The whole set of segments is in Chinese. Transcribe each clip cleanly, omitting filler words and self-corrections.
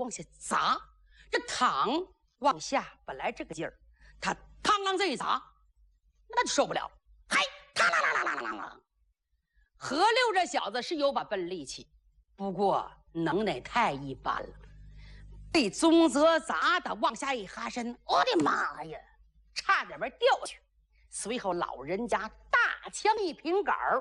往下砸，这躺往下本来这个劲儿，他嘡啷这一砸，那就受不了，嗨，嘡啦啦啦啦啦啦。何六这小子是有把笨力气，不过能耐太一般了，被宗泽砸的往下一哈身，我的妈呀，差点没掉下去。随后老人家大枪一平杆儿，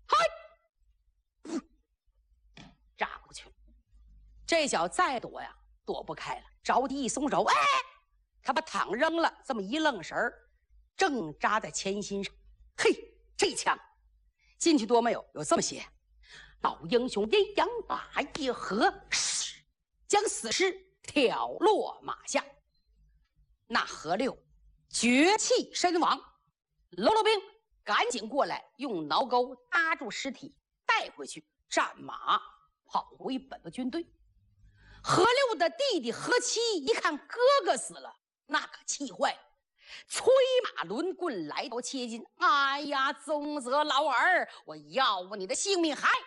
嗨，炸过去了。这小子再躲呀，躲不开了，着地一松手，哎，他把躺扔了，这么一愣神儿，正扎在前心上。嘿，这枪进去多没有？有这么些。老英雄阴阳把一合，将死尸挑落马下。那何六绝气身亡。喽啰兵赶紧过来，用挠钩搭住尸体，带回去战马，跑回本部军队。何六的弟弟何七一看哥哥死了，那可气坏了，催马抡棍来到切近。哎呀，宗泽老儿，我要你的性命！还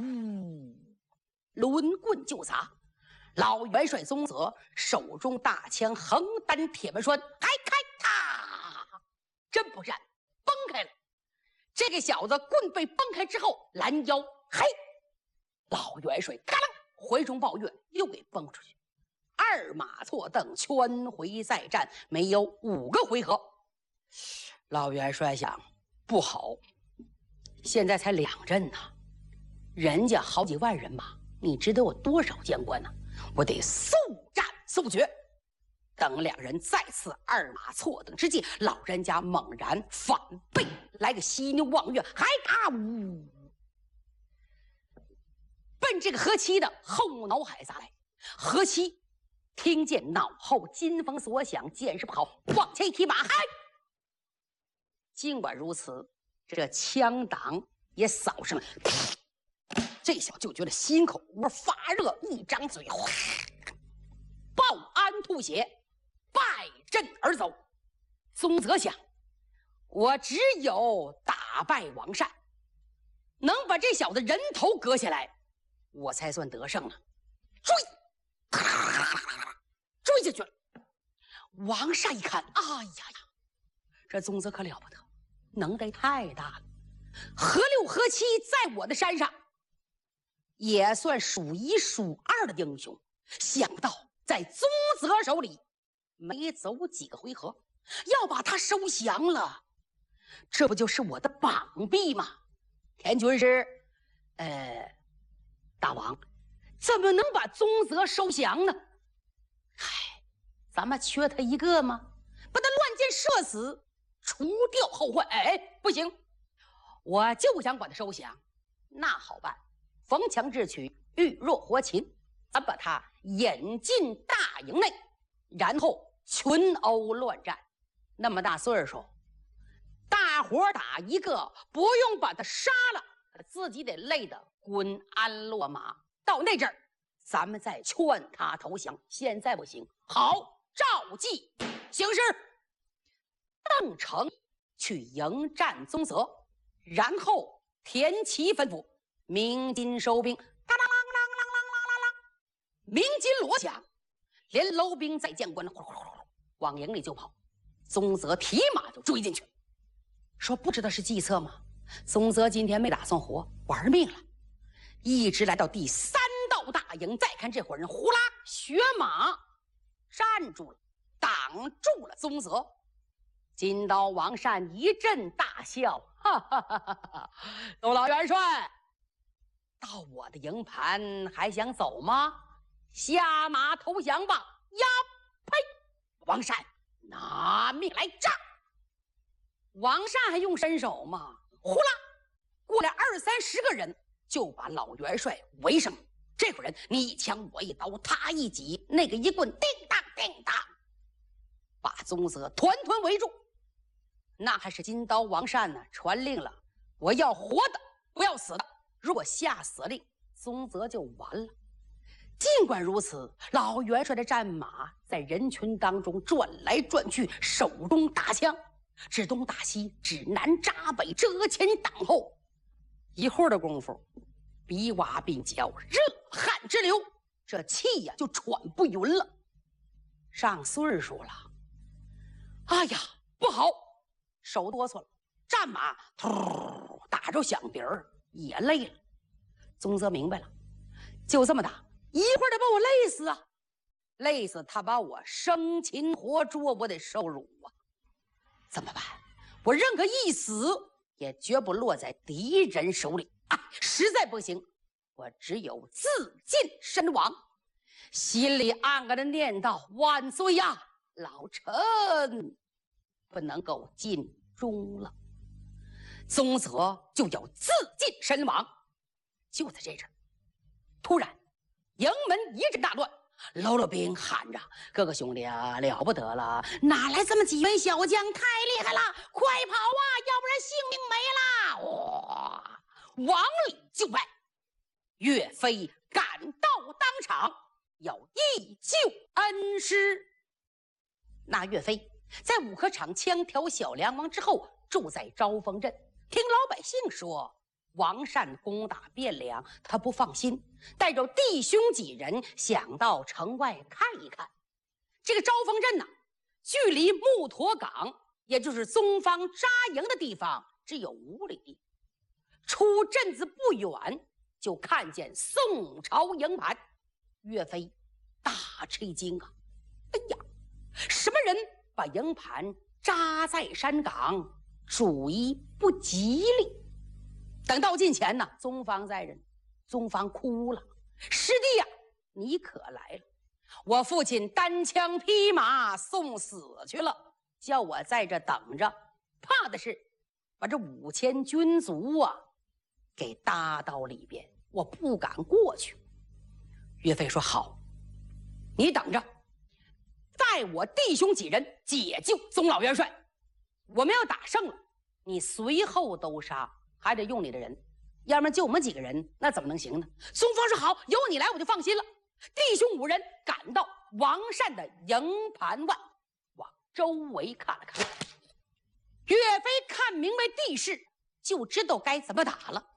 抡棍就砸。老元帅宗泽手中大枪横担铁门栓，还开他，真不善，崩开了。这个小子棍被崩开之后，拦腰，嘿，老元帅嘎啷怀中抱月，又给崩出去。二马错蹬，圈回再战，没有5个回合。老元帅想，不好，现在才2阵呢，人家好几万人马，你知道有多少将官呢？我得速战速决。等2人再次二马错蹬之际，老人家猛然反背来个犀牛望月，还呜，奔这个何七的后脑海砸来。何七听见脑后金风所响，箭矢不好，往前一提马，嗨！尽管如此，这枪挡也扫上了。这小子就觉得心口窝发热，一张嘴，报安吐血，败阵而走。宗泽想，我只有打败王善，能把这小子人头割下来，我才算得胜了。追，追下去了。王善一看，哎呀呀，这宗泽可了不得，能耐太大了。何六何七在我的山上也算数1数2的英雄，想不到在宗泽手里没走几个回合，要把他收降了，这不就是我的膀臂吗？田军师，大王，怎么能把宗泽收降呢？嗨，咱们缺他一个吗？把他乱箭射死，除掉后患。哎，不行，我就想把他收降。那好办，逢强智取，遇弱活擒，咱把他引进大营内，然后群殴乱战。那么大岁数，大伙打一个，不用把他杀了，自己得累得滚鞍落马。到那阵儿，咱们再劝他投降。现在不行。好，照计行事。邓成去迎战宗泽，然后田齐吩咐鸣金收兵，当啷啷啷啷啷啷啷，鸣金锣响，连楼兵在将官呼呼呼往营里就跑。宗泽提马就追进去，说不知道是计策吗？宗泽今天没打算活，玩命了，一直来到第3道大营，再看这伙人，呼啦，血马站住了，挡住了宗泽。金刀王善一阵大笑，哈哈哈哈哈！窦老元帅，到我的营盘还想走吗？下马投降吧！呀呸！王善拿命来战！王善还用身手吗？呼啦，过来20、30个人就把老元帅围上。这伙人你一枪我一刀，他一戟，那个一棍，叮当叮当，把宗泽团团围住。那还是金刀王善呢，传令了，我要活的，不要死的。如果下死令，宗泽就完了。尽管如此，老元帅的战马在人群当中转来转去，手中打枪，指东打西，指南扎北，遮前挡后。一会儿的功夫，比瓦鬓角，热汗直流。 这气呀就喘不匀了。上岁数了，哎呀，不好，手哆嗦了，战马突打着响笛儿也累了。宗泽明白了，就这么打，一会儿得把我累死啊！累死他把我生擒活捉，我得受辱啊！怎么办？我任何一死也绝不落在敌人手里啊！实在不行，我只有自尽身亡。心里暗暗的念道：万岁呀，老臣不能够尽忠了。宗泽就要自尽身亡。就在这阵，突然营门一阵大乱，喽啰兵喊着：各个兄弟啊，了不得了，哪来这么几员小将，太厉害了，快跑啊，要不然性命没了！哇，往里就拜。岳飞赶到当场，要义救恩师。那岳飞在五合场枪挑小梁王之后，住在招风镇，听老百姓说王善攻打汴梁，他不放心，带着弟兄几人想到城外看一看。这个招风镇距离木沱港，也就是宗方扎营的地方，只有5里。出镇子不远，就看见宋朝营盘。岳飞大吃一惊啊！哎呀，什么人把营盘扎在山岗，主意不吉利。等到近前宗方在人，宗方哭了：师弟呀，你可来了！我父亲单枪匹马送死去了，叫我在这等着，怕的是把这5000军卒给搭到里边，我不敢过去。岳飞说：好，你等着，带我弟兄几人解救宗老元帅。我们要打胜了，你随后兜杀，还得用你的人，要不然就我们几个人，那怎么能行呢？宗方说：好，有你来我就放心了。弟兄5人赶到王善的营盘外，往周围看了看。岳飞看明白地势，就知道该怎么打了。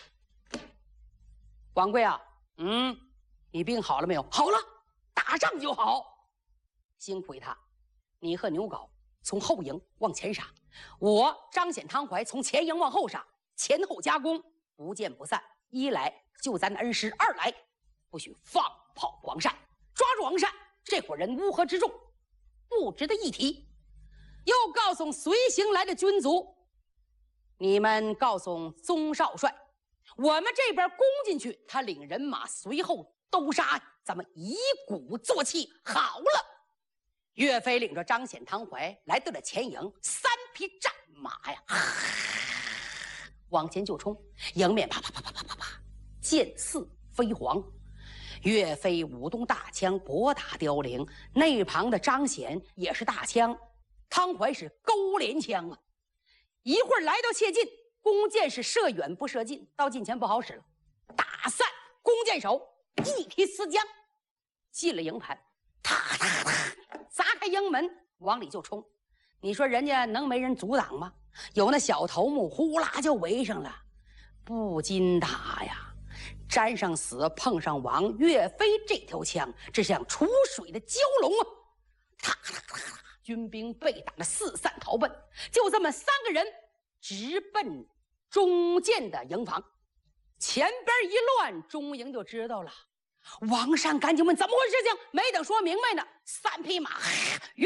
王贵啊，你病好了没有？好了，打仗就好。辛苦于他，你和牛皋从后营往前杀，我张显、汤怀从前营往后杀，前后夹攻，不见不散。一来救咱的恩师，二来不许放炮王善，抓住王善，这伙人乌合之众，不值得一提。又告诉随行来的军卒，你们告诉宗少帅，我们这边攻进去，他领人马随后兜杀，咱们以鼓作气。好了。岳飞领着张显、汤怀来到了前营，3匹战马呀，往前就冲，迎面啪啪啪啪啪啪啪，箭似飞蝗。岳飞舞动大枪，搏打凋零；那旁的张显也是大枪，汤怀是勾连枪啊。一会儿来到切近，弓箭是射远不射近，到近前不好使了。打散弓箭手，一提丝缰，进了营盘，踏踏踏，砸开营门，往里就冲。你说人家能没人阻挡吗？有那小头目呼啦就围上了，不禁打呀。沾上死，碰上亡，岳飞这条枪，这像出水的蛟龙啊！踏踏踏踏，军兵被打得四散逃奔。就这么3个人直奔中间的营房。前边一乱，中营就知道了。王善赶紧问怎么回事情，没等说明白呢，3匹马吁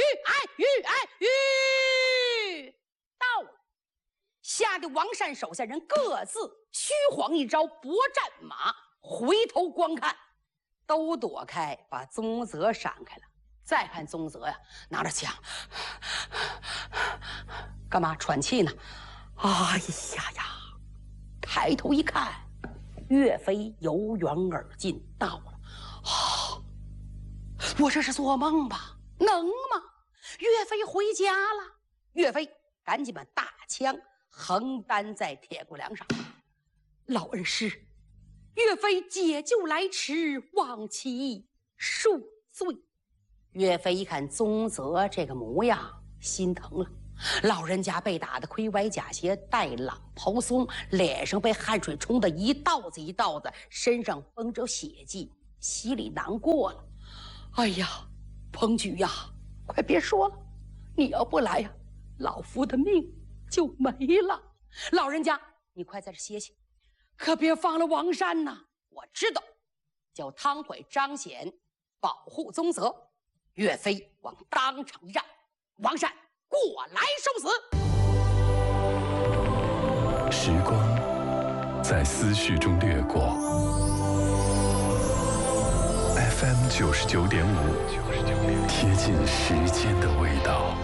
到了，吓得王善手下人各自虚晃一招，搏战马，回头观看，都躲开，把宗泽闪开了。再看宗泽呀，拿着枪，干嘛喘气呢？哎呀呀！抬头一看，岳飞由远而近到了。我这是做梦吧？能吗？岳飞回家了。岳飞赶紧把大枪横担在铁骨梁上。老恩师，岳飞解救来迟，望其恕罪。岳飞一看宗泽这个模样，心疼了。老人家被打得盔歪甲斜，带朗袍松，脸上被汗水冲得一道子一道子，身上绷着血迹， 心里难过了。哎呀，彭举呀，快别说了，你要不来呀，老夫的命就没了。老人家，你快在这歇歇，可别放了王善呐。我知道，叫汤会彰显保护宗泽，岳飞往当场一站，王善过来受死。 时光在思绪中掠过。FM 99.5，贴近时间的味道。